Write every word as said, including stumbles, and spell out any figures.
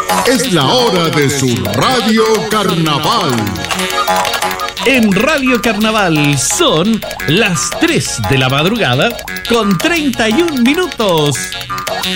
Es la hora de su Radio Carnaval. En Radio Carnaval son las tres de la madrugada con treinta y un minutos.